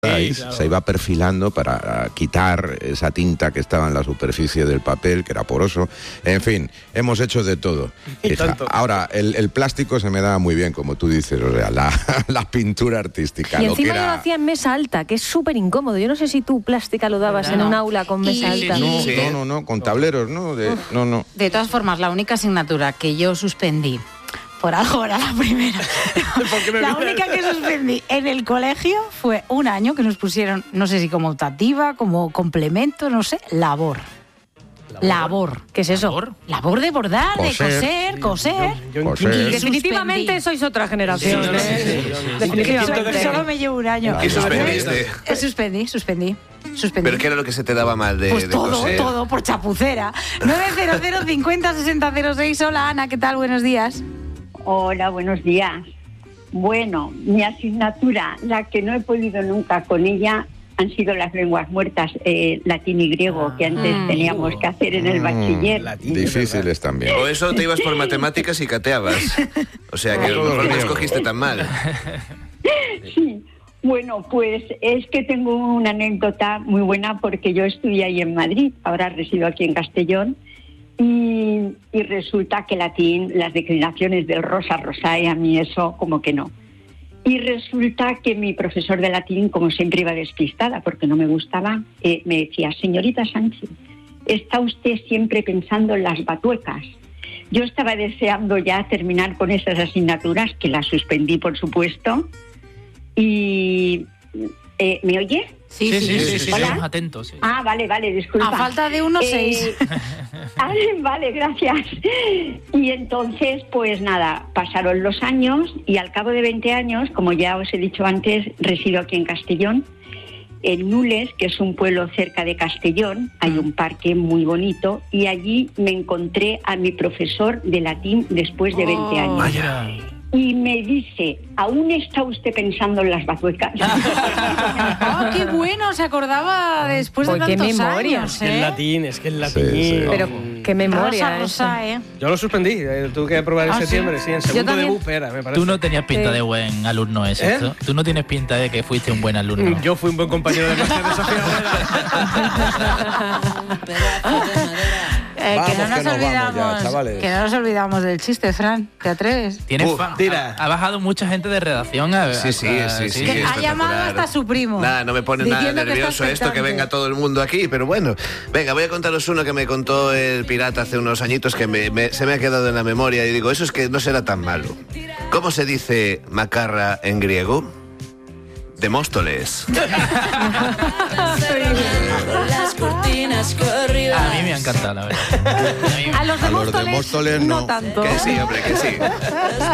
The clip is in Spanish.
Sí, claro. Se iba perfilando para quitar esa tinta que estaba en la superficie del papel, que era poroso. En fin, hemos hecho de todo. Ahora, el plástico se me da muy bien, como tú dices, o sea, la pintura artística. Y encima yo lo hacía en mesa alta, que es súper incómodo. Yo no sé si tú plástica lo dabas en un aula con mesa alta. No, con tableros, ¿no? No. De todas formas, la única asignatura que yo suspendí, por algo era la primera. La única que suspendí en el colegio fue un año que nos pusieron, no sé si como optativa, como complemento, no sé, labor. ¿Qué es eso? Labor de bordar, de coser. Y definitivamente sois otra generación. Definitivamente. Solo me llevo un año. ¿Qué suspendiste? Suspendí. ¿Pero qué era lo que se te daba mal de pues coser? todo, por chapucera. 900 50 60 06. Hola, Ana, ¿qué tal? Buenos días. Hola, buenos días. Bueno, mi asignatura, la que no he podido nunca con ella, han sido las lenguas muertas, latín y griego, que antes teníamos que hacer en el bachiller. Difíciles también. O eso te ibas por matemáticas y cateabas. O sea, que a lo mejor no escogiste tan mal. Sí. Bueno, pues es que tengo una anécdota muy buena porque yo estudié ahí en Madrid, ahora resido aquí en Castellón. Y resulta que latín, las declinaciones del rosa, rosae, a mí eso como que no. Y resulta que mi profesor de latín, como siempre iba despistada porque no me gustaba, me decía, señorita Sánchez, ¿está usted siempre pensando en las batuecas? Yo estaba deseando ya terminar con esas asignaturas, que las suspendí, por supuesto. Y... ¿me oye? Sí, estamos atentos. Sí. Ah, vale, disculpa. A falta de 1,6. Vale, gracias. Y entonces, pues nada, pasaron los años y al cabo de 20 años, como ya os he dicho antes, resido aquí en Castellón. En Nules, que es un pueblo cerca de Castellón, hay un parque muy bonito y allí me encontré a mi profesor de latín después de 20 años. Vaya. Y me dice, ¿aún está usted pensando en las batuecas? ¡Qué bueno! Se acordaba después de tantos años. Es que el latín. Sí. Pero qué memoria. Rosa, Yo lo suspendí, tuve que aprobar en septiembre, sí, en segundo de BUP era, me parece. Tú no tenías pinta de buen alumno ese, ¿no? Tú no tienes pinta de que fuiste un buen alumno. Yo fui un buen compañero de clase de Sofía que no nos olvidamos del chiste, Fran. ¿Te atreves? Tienes ha bajado mucha gente de redacción. Sí. Que ha llamado hasta su primo. Nada, no me pone nada nervioso esto que venga todo el mundo aquí, pero bueno. Venga, voy a contaros uno que me contó el pirata hace unos añitos que se me ha quedado en la memoria y digo, eso es que no será tan malo. ¿Cómo se dice macarra en griego? Demóstoles. A mí me ha encantado, la verdad. A los Demóstoles Demóstoles no tanto. Que sí, hombre, que sí.